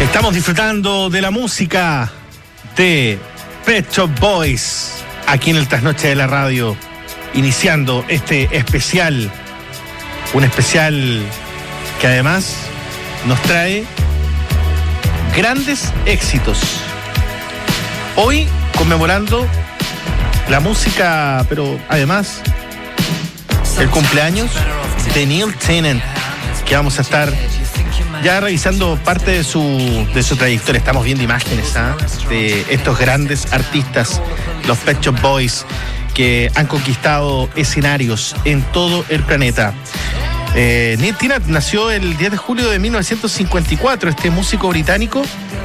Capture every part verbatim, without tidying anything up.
Estamos disfrutando de la música de Pet Shop Boys aquí en el Trasnoche de la Radio, iniciando este especial, un especial que además nos trae grandes éxitos. Hoy conmemorando la música, pero además el cumpleaños de Neil Tennant, que vamos a estar ya revisando parte de su, de su trayectoria. Estamos viendo imágenes ¿eh? de estos grandes artistas, los Pet Shop Boys, que han conquistado escenarios en todo el planeta. Eh, Neil Tennant nació el diez de julio de mil novecientos cincuenta y cuatro, este músico británico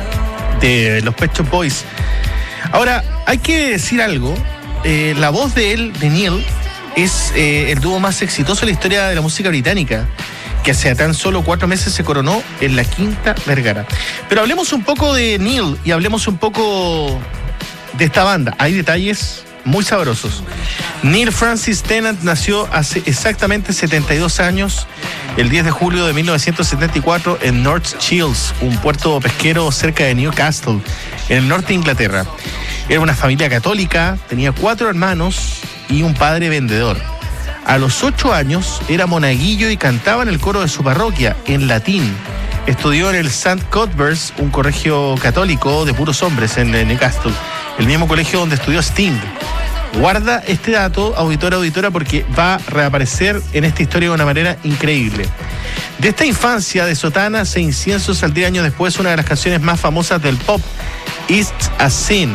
de los Pet Shop Boys. Ahora, hay que decir algo, eh, la voz de él, de Neil, es eh, el dúo más exitoso en la historia de la música británica, que hace tan solo cuatro meses se coronó en la Quinta Vergara. Pero hablemos un poco de Neil y hablemos un poco de esta banda. Hay detalles muy sabrosos. Neil Francis Tennant nació hace exactamente setenta y dos años, el diez de julio de mil novecientos setenta y cuatro, en North Shields, un puerto pesquero cerca de Newcastle, en el norte de Inglaterra. Era una familia católica, tenía cuatro hermanos y un padre vendedor. A los ocho años era monaguillo y cantaba en el coro de su parroquia, en latín. Estudió en el Saint Cuthbert's, un colegio católico de puros hombres en Newcastle, el mismo colegio donde estudió Sting. Guarda este dato, auditora, auditora, porque va a reaparecer en esta historia de una manera increíble. De esta infancia de sotanas e inciensos saldría años después una de las canciones más famosas del pop, It's a Sin.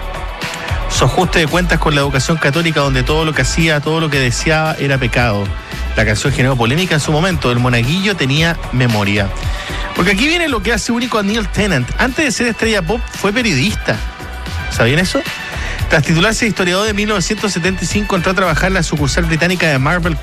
Su ajuste de cuentas con la educación católica, donde todo lo que hacía, todo lo que deseaba era pecado. La canción generó polémica en su momento. El monaguillo tenía memoria. Porque aquí viene lo que hace único a Neil Tennant. Antes de ser estrella pop, fue periodista. ¿Sabían eso? Tras titularse de historiador de mil novecientos setenta y cinco, entró a trabajar en la sucursal británica de Marvel